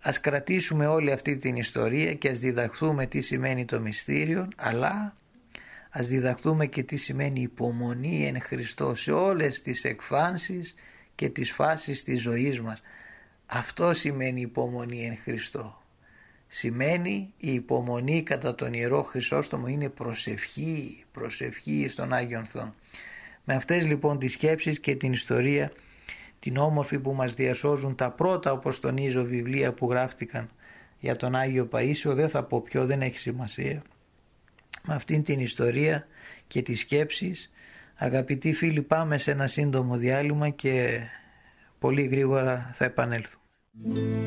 Ας κρατήσουμε όλη αυτή την ιστορία και ας διδαχθούμε τι σημαίνει το μυστήριο, αλλά ας διδαχθούμε και τι σημαίνει υπομονή εν Χριστώ σε όλες τις εκφάνσεις και τις φάσεις της ζωής μας. Αυτό σημαίνει υπομονή εν Χριστώ. Σημαίνει η υπομονή κατά τον Ιερό Χρυσόστομο είναι προσευχή στον Άγιον Θόν. Με αυτές λοιπόν τις σκέψεις και την ιστορία την όμορφη που μας διασώζουν τα πρώτα, όπως τονίζω, βιβλία που γράφτηκαν για τον Άγιο Παΐσιο, δεν θα πω ποιο, δεν έχει σημασία. Με αυτήν την ιστορία και τις σκέψεις, αγαπητοί φίλοι, πάμε σε ένα σύντομο διάλειμμα και πολύ γρήγορα θα επανέλθουμε.